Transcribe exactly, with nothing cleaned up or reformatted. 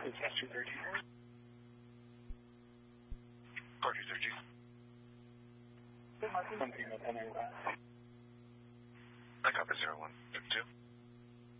Dispatch two thirteen. Car two thirteen. One female ten ninety-five. I copy zero one two.